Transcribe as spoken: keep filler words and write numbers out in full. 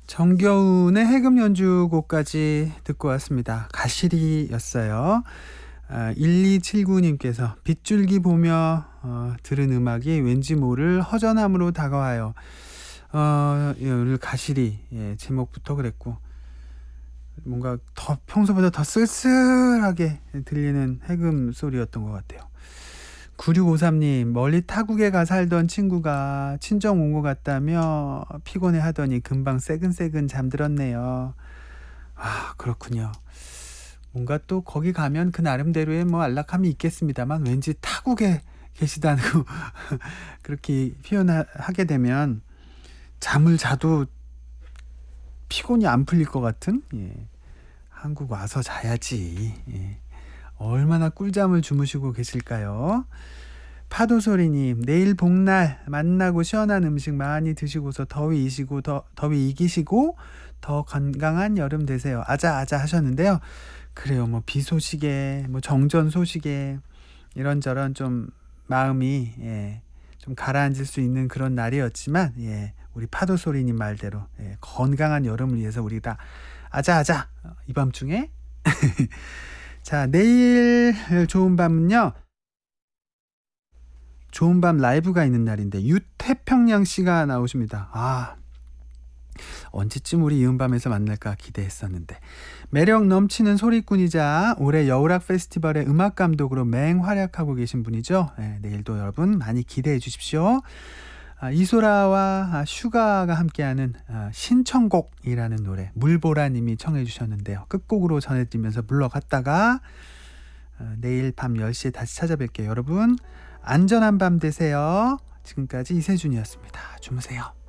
정겨운의 해금 연주곡까지 듣고 왔습니다. 가시리였어요. 아, 일이칠구 님께서 빗줄기 보며 어, 들은 음악이 왠지 모를 허전함으로 다가와요. 어, 예, 오늘 가시리, 예, 제목부터 그랬고 뭔가 더 평소보다 더 쓸쓸하게 들리는 해금 소리였던 것 같아요. 구육오삼 님, 멀리 타국에 가 살던 친구가 친정 온 것 같다며 피곤해 하더니 금방 새근새근 잠들었네요. 아, 그렇군요. 뭔가 또 거기 가면 그 나름대로의 뭐 안락함이 있겠습니다만 왠지 타국에 계시다고 그렇게 표현하게 되면 잠을 자도 피곤이 안 풀릴 것 같은, 예. 한국 와서 자야지. 예. 얼마나 꿀잠을 주무시고 계실까요? 파도소리님, 내일 복날 만나고 시원한 음식 많이 드시고서 더위 이시고 더 더위 이기시고 더 건강한 여름 되세요. 아자아자 하셨는데요. 그래요. 뭐 비 소식에 뭐 정전 소식에 이런저런 좀 마음이, 예, 좀 가라앉을 수 있는 그런 날이었지만, 예, 우리 파도소리님 말대로, 예, 건강한 여름을 위해서 우리 다 아자아자 이 밤중에 자, 내일 좋은 밤은요, 좋은 밤 라이브가 있는 날인데 유태평양 씨가 나오십니다. 아, 언제쯤 우리 이은밤에서 만날까 기대했었는데, 매력 넘치는 소리꾼이자 올해 여우락 페스티벌의 음악 감독으로 맹활약하고 계신 분이죠. 네, 내일도 여러분 많이 기대해 주십시오. 아, 이소라와 아, 슈가가 함께하는 아, 신청곡이라는 노래 물보라님이 청해 주셨는데요. 끝곡으로 전해드리면서 물러갔다가 아, 내일 밤 열 시에 다시 찾아뵐게요. 여러분 안전한 밤 되세요. 지금까지 이세준이었습니다. 주무세요.